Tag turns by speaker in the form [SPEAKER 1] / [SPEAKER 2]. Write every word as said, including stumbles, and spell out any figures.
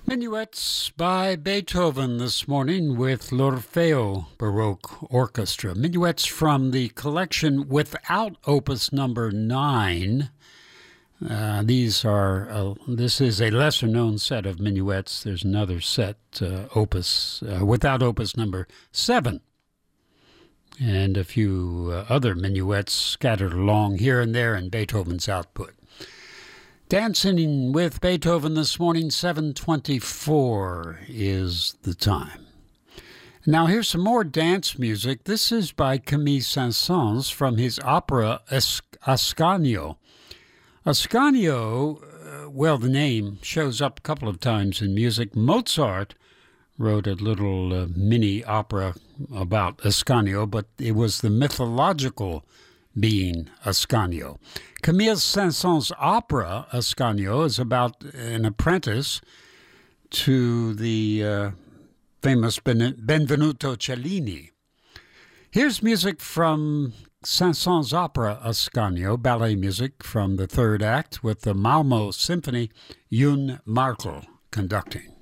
[SPEAKER 1] Minuets by Beethoven this morning with l'Orfeo Baroque Orchestra. Minuets from the collection without Opus number nine. Uh, these are, uh, this is a lesser known set of minuets. There's another set, uh, Opus, uh, without Opus number seven. And a few uh, other minuets scattered along here and there in Beethoven's output. Dancing with Beethoven this morning, seven twenty-four is the time. Now here's some more dance music. This is by Camille Saint-Saëns from his opera Ascanio. Ascanio, uh, well, the name shows up a couple of times in music. Mozart wrote a little uh, mini opera about Ascanio, but it was the mythological being Ascanio. Camille Saint-Saëns' opera Ascanio is about an apprentice to the uh, famous Ben- Benvenuto Cellini. Here's music from Saint-Saëns' opera Ascanio, ballet music from the third act with the Malmo Symphony, Youn Markel conducting.